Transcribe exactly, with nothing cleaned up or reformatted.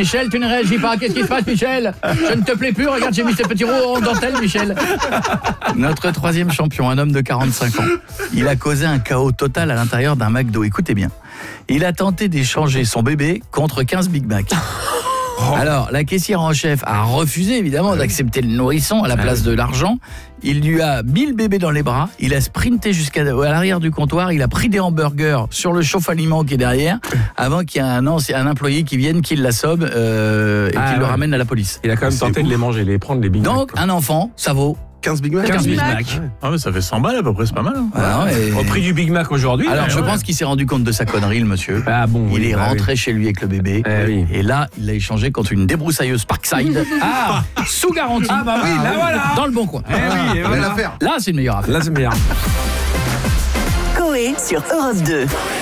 Michel, tu ne réagis pas. Qu'est-ce qui se passe, Michel? Je ne te plais plus. Regarde, j'ai mis ces petits roues en dentelle, Michel. Notre troisième champion, un homme de quarante-cinq ans. Il a causé un chaos total à l'intérieur d'un McDo. Écoutez bien. Il a tenté d'échanger son bébé contre quinze Big Mac. Alors, la caissière en chef a refusé, évidemment, d'accepter le nourrisson à la place de l'argent. Il lui a mis le bébé dans les bras. Il a sprinté jusqu'à l'arrière du comptoir. Il a pris des hamburgers sur le chauffe-aliment qui est derrière avant qu'il y ait un, un employé qui vienne, qui l'assomme euh, et Ah, qui ouais. le ramène à la police. Il a quand même tenté de les manger, les prendre les Big Mac. Donc, un enfant, ça vaut quinze Big Mac. quinze Big Mac. Ah mais ça fait cent balles à peu près, c'est pas mal. Hein. Ah, et... Au prix du Big Mac aujourd'hui. Alors, ouais, je ouais. pense qu'il s'est rendu compte de sa connerie, le monsieur. Ah bon, il oui, est bah rentré chez lui avec le bébé. Eh oui. Et là, il l'a échangé contre une débroussailleuse Parkside. Ah, Sous garantie. ah bah oui, là voilà. Dans le bon coin. Eh oui, et Belle voilà. affaire. Là, c'est une meilleure affaire. Là c'est meilleur. Coé sur Europe deux.